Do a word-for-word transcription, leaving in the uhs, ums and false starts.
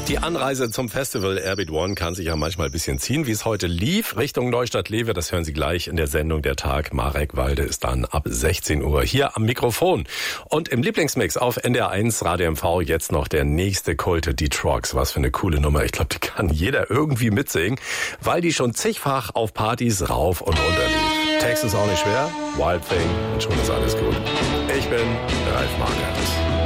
Die Anreise zum Festival Airbeat One kann sich ja manchmal ein bisschen ziehen, wie es heute lief. Richtung Neustadt-Lewe, das hören Sie gleich in der Sendung Der Tag. Marek Walde ist dann ab sechzehn Uhr hier am Mikrofon. Und im Lieblingsmix auf N D R eins Radio M V jetzt noch der nächste Kulte, die Trogs. Was für eine coole Nummer. Ich glaube, die kann jeder irgendwie mitsingen, weil die schon zigfach auf Partys rauf und runter lief. Text ist auch nicht schwer. Wild Thing und schon ist alles gut. Ich bin Ralf Markert.